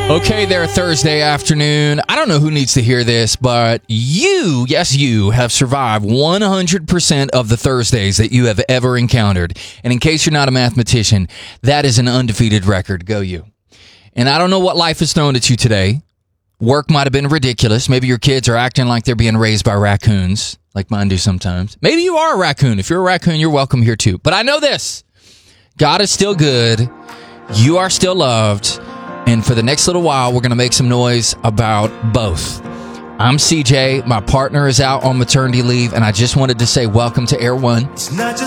Okay there, Thursday afternoon. I don't know who needs to hear this, but you, yes, you have survived 100% of the Thursdays that you have ever encountered. And in case you're not a mathematician, that is an undefeated record. Go you. And I don't know what life has thrown at you today. Work might have been ridiculous. Maybe your kids are acting like they're being raised by raccoons, like mine do sometimes. Maybe you are a raccoon. If you're a raccoon, you're welcome here too. But I know this. God is still good. You are still loved. And for the next little while, we're going to make some noise about both. I'm CJ. My partner is out on maternity leave, and I just wanted to say welcome to Air One.